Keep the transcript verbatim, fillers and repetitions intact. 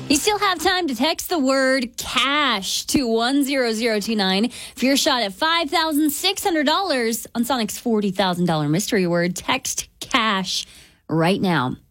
You still have time to text the word cash to one zero zero two nine for your shot at five thousand six hundred dollars on Sonic's forty thousand dollars mystery word. Text cash right now.